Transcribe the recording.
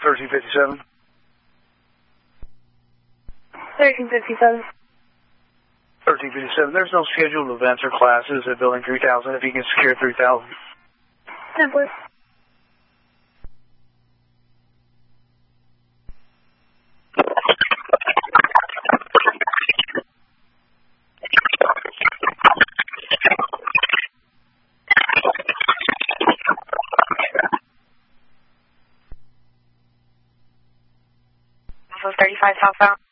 1357. 1357. 1357. There's no scheduled events or classes at building 3000 if you can secure 3000. 10 please. So 35 southbound.